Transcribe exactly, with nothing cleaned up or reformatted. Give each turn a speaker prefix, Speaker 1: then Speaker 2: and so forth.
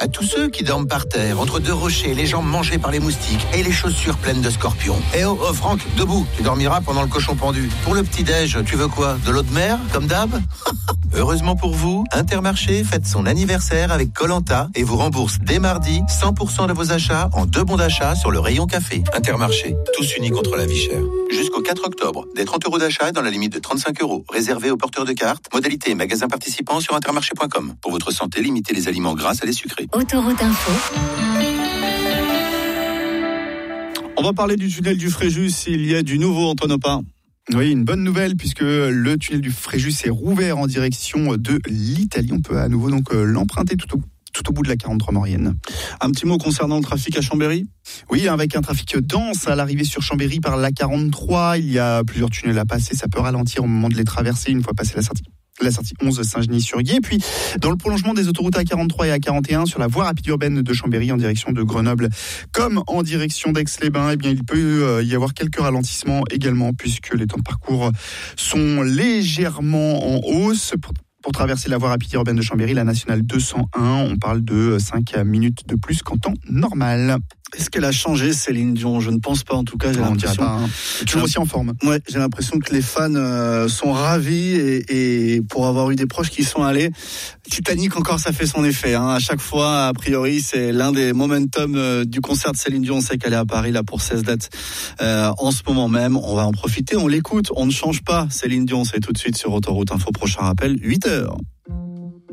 Speaker 1: À tous ceux qui dorment par terre, entre deux rochers, les jambes mangées par les moustiques et les chaussures pleines de scorpions. Eh oh, oh Franck, debout, tu dormiras pendant le cochon pendu. Pour le petit-déj, tu veux quoi? De l'eau de mer, comme d'hab? Heureusement pour vous, Intermarché fête son anniversaire avec Koh-Lanta et vous rembourse dès mardi cent pour cent de vos achats en deux bons d'achat sur le rayon café. Intermarché, tous unis contre la vie chère. Jusqu'au quatre octobre, des trente euros d'achat dans la limite de trente-cinq euros, réservés aux porteurs de cartes. Modalité et magasins participants sur intermarché point com. Pour votre santé, limitez les aliments gras à les sucrés.
Speaker 2: Autoroute Info.
Speaker 3: On va parler du tunnel du Fréjus. Il y a du nouveau, Antoine Opin.
Speaker 4: Oui, une bonne nouvelle puisque le tunnel du Fréjus est rouvert en direction de l'Italie. On peut à nouveau donc l'emprunter tout au, tout au bout de la quarante-trois Maurienne.
Speaker 3: Un petit mot concernant le trafic à Chambéry ?
Speaker 4: Oui, avec un trafic dense à l'arrivée sur Chambéry par la quarante-trois. Il y a plusieurs tunnels à passer. Ça peut ralentir au moment de les traverser une fois passé la sortie. La sortie onze Saint-Genis-sur-Guiers. Puis, dans le prolongement des autoroutes A quarante-trois et A quarante et un, sur la voie rapide urbaine de Chambéry en direction de Grenoble, comme en direction d'Aix-les-Bains, eh bien, il peut y avoir quelques ralentissements également, puisque les temps de parcours sont légèrement en hausse. Pour Pour traverser la voie rapide urbaine de Chambéry, la nationale deux cent un, on parle de cinq minutes de plus qu'en temps normal.
Speaker 3: Est-ce qu'elle a changé, Céline Dion ? Je ne pense pas, en tout cas. J'ai
Speaker 4: non,
Speaker 3: l'impression.
Speaker 4: On dirait pas, hein. Toujours aussi en forme.
Speaker 3: Ouais, j'ai l'impression que les fans euh, sont ravis et, et pour avoir eu des proches qui y sont allés. Titanic encore, ça fait son effet. Hein. À chaque fois, a priori, c'est l'un des momentum euh, du concert de Céline Dion. On sait qu'elle est à Paris là pour seize dates euh, en ce moment même. On va en profiter, on l'écoute, on ne change pas. Céline Dion, c'est tout de suite sur Autoroute Info. Prochain rappel, huit heures.